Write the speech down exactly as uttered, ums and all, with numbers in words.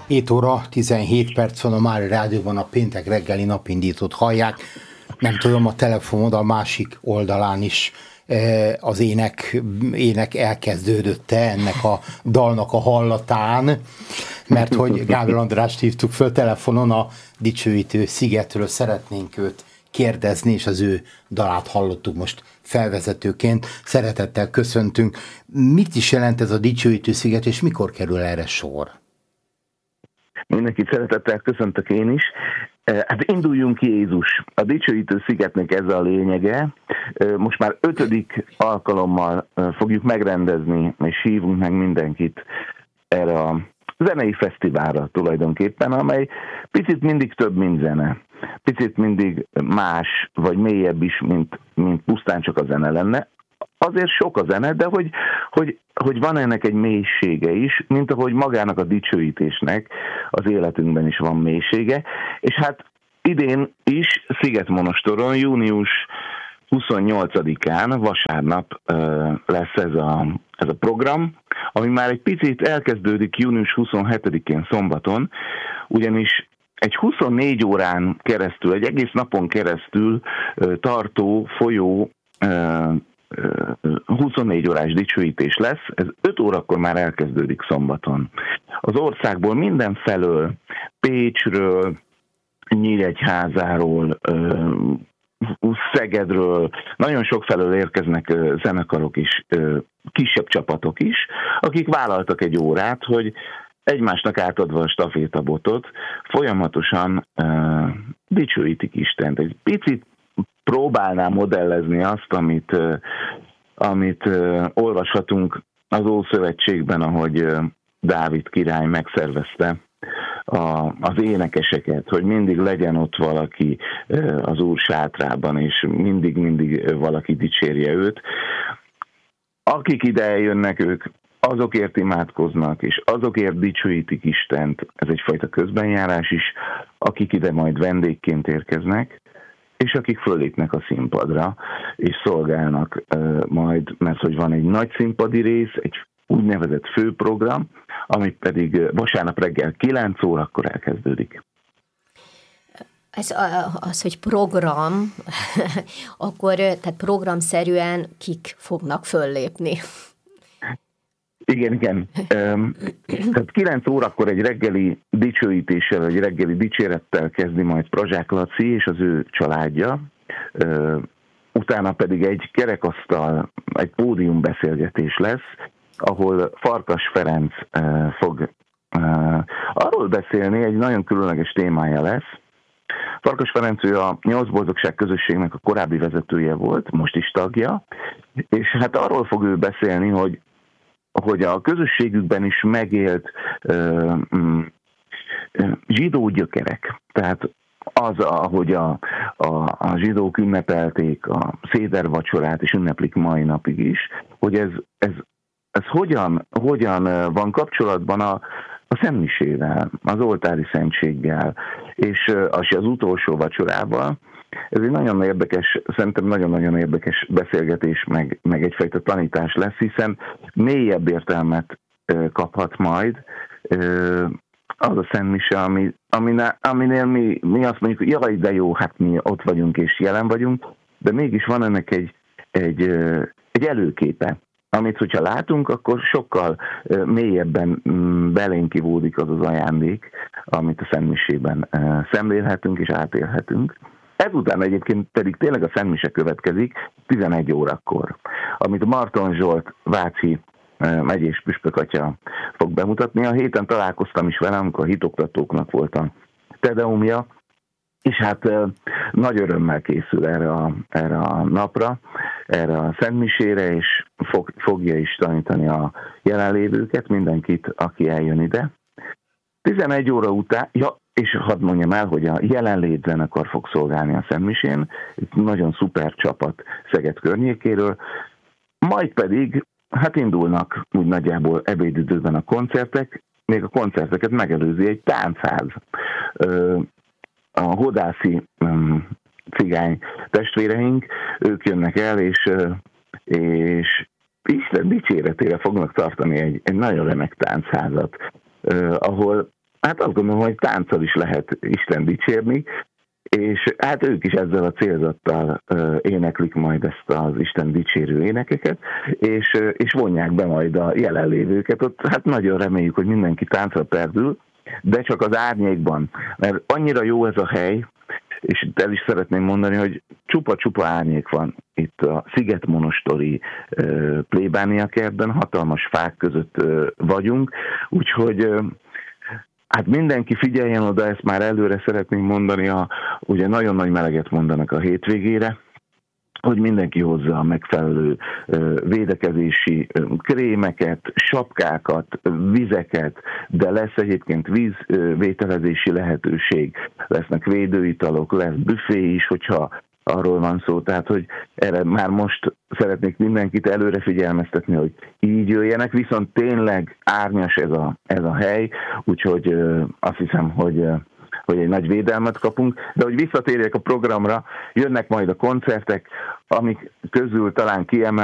hét óra tizenhét perc van a Márai Rádióban, a péntek reggeli napindítót hallják. Nem tudom, a telefonod a másik oldalán is az ének, ének elkezdődött-e ennek a dalnak a hallatán, mert hogy Gábor Andrást hívtuk föl telefonon a dicsőítő szigetről, szeretnénk őt kérdezni, és az ő dalát hallottuk most felvezetőként. Szeretettel köszöntünk. Mit is jelent ez a dicsőítő sziget, és mikor kerül erre sor? Mindenkit szeretettel köszöntök én is. Hát induljunk ki, Jézus. A dicsőítő szigetnek ez a lényege. Most már ötödik alkalommal fogjuk megrendezni, és hívunk meg mindenkit erre a zenei fesztiválra tulajdonképpen, amely picit mindig több, mint zene. Picit mindig más, vagy mélyebb is, mint, mint pusztán csak a zene lenne. Azért sok a zene, de hogy, hogy, hogy van ennek egy mélysége is, mint ahogy magának a dicsőítésnek az életünkben is van mélysége. És hát idén is Szigetmonostoron, június huszonnyolcadikán, vasárnap lesz ez a, ez a program, ami már egy picit elkezdődik június huszonhetedikén szombaton, ugyanis egy huszonnégy órán keresztül, egy egész napon keresztül tartó, folyó huszonnégy órás dicsőítés lesz, ez öt órakor már elkezdődik szombaton. Az országból mindenfelől, Pécsről, Nyíregyházáról, Szegedről, nagyon sok felől érkeznek zenekarok is, kisebb csapatok is, akik vállaltak egy órát, hogy egymásnak átadva a stafétabotot folyamatosan uh, dicsőítik Istent. Egy picit próbálnám modellezni azt, amit, uh, amit uh, olvashatunk az Ószövetségben, ahogy uh, Dávid király megszervezte a, az énekeseket, hogy mindig legyen ott valaki uh, az Úr sátrában, és mindig-mindig valaki dicsérje őt. Akik ide eljönnek, ők azokért imádkoznak, és azokért dicsőítik Istent, ez egyfajta közbenjárás is, akik ide majd vendégként érkeznek, és akik fölépnek a színpadra, és szolgálnak uh, majd, mert hogy van egy nagy színpadi rész, egy úgynevezett főprogram, ami pedig vasárnap reggel kilenc órakor elkezdődik. Ez az, hogy program, akkor tehát programszerűen kik fognak föllépni? Igen, igen. Tehát kilenc órakor egy reggeli dicsőítéssel, egy reggeli dicsérettel kezdi majd Prazsák Laci és az ő családja. Utána pedig egy kerekasztal, egy pódiumbeszélgetés lesz, ahol Farkas Ferenc fog arról beszélni, egy nagyon különleges témája lesz. Farkas Ferenc, ő a Nyolc Boldogság közösségnek a korábbi vezetője volt, most is tagja, és hát arról fog ő beszélni, hogy hogy a közösségükben is megélt uh, um, zsidó gyökerek. Tehát az, ahogy a, a, a zsidók ünnepelték a szédervacsorát, és ünneplik mai napig is, hogy ez, ez, ez hogyan, hogyan van kapcsolatban a, a szentmisével, az oltári szentséggel, és az, az utolsó vacsorával. Ez egy nagyon érdekes, szerintem nagyon-nagyon érdekes beszélgetés, meg, meg egyfajta tanítás lesz, hiszen mélyebb értelmet kaphat majd az a szentmise, ami, aminél, aminél mi, mi azt mondjuk, hogy jaj, de jó, hát mi ott vagyunk és jelen vagyunk, de mégis van ennek egy, egy, egy előképe, amit hogyha látunk, akkor sokkal mélyebben belénk kivódik az az ajándék, amit a szentmisében szemlélhetünk és átélhetünk. Ezután egyébként pedig tényleg a szentmise következik tizenegy órakor, amit Marton Zsolt váci megyés püspökatya fog bemutatni. A héten találkoztam is velem, amikor a hitoktatóknak volt a tedeumja, és hát nagy örömmel készül erre a, erre a napra, erre a szentmisére, és fog, fogja is tanítani a jelenlévőket, mindenkit, aki eljön ide. tizenegy óra után, ja, és hadd mondjam el, hogy a jelenlét zenekar fog szolgálni a szentmisén, egy nagyon szuper csapat Szeged környékéről, majd pedig, hát indulnak úgy nagyjából ebédidőben a koncertek, még a koncerteket megelőzi egy táncház. A hodászi cigány testvéreink, ők jönnek el, és, és Isten dicséretére fognak tartani egy, egy nagyon remek táncházat, ahol hát azt gondolom, hogy tánccal is lehet Isten dicsérni, és hát ők is ezzel a célzattal éneklik majd ezt az Isten dicsérő énekeket, és, és vonják be majd a jelenlévőket. Ott hát nagyon reméljük, hogy mindenki táncra perdül, de csak az árnyékban, mert annyira jó ez a hely, és itt el is szeretném mondani, hogy csupa-csupa árnyék van itt a Szigetmonostori plébánia kertben, hatalmas fák között vagyunk, úgyhogy hát mindenki figyeljen oda, ezt már előre szeretném mondani, a, ugye nagyon nagy meleget mondanak a hétvégére, hogy mindenki hozza a megfelelő védekezési krémeket, sapkákat, vizeket, de lesz egyébként vízvételezési lehetőség, lesznek védőitalok, lesz büfé is, hogyha arról van szó, tehát hogy erre már most szeretnék mindenkit előre figyelmeztetni, hogy így jöjjenek, viszont tényleg árnyas ez a, ez a hely, úgyhogy azt hiszem, hogy hogy egy nagy védelmet kapunk, de hogy visszatérjek a programra, jönnek majd a koncertek, amik közül talán kiemel